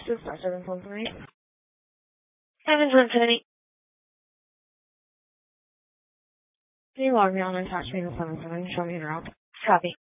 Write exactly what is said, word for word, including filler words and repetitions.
six five seven four four eight. Seven one seven eight. Can you log me on and attach me to seven seven? Show me your route. Copy.